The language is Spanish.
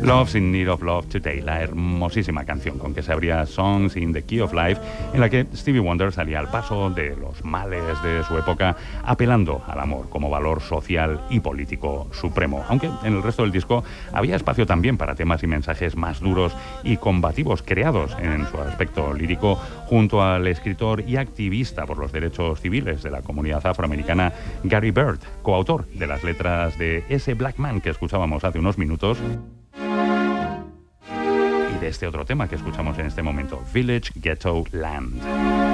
Love's in Need of Love Today, la hermosísima canción con que se abría Songs in the Key of Life, en la que Stevie Wonder salía al paso de los males de su época, apelando al amor como valor social y político supremo. Aunque en el resto del disco había espacio también para temas y mensajes más duros y combativos, creados en su aspecto lírico junto al escritor y activista por los derechos civiles de la comunidad afroamericana Gary Bird, coautor de las letras de ese Black Man que escuchábamos hace unos minutos y de este otro tema que escuchamos en este momento, Village Ghetto Land.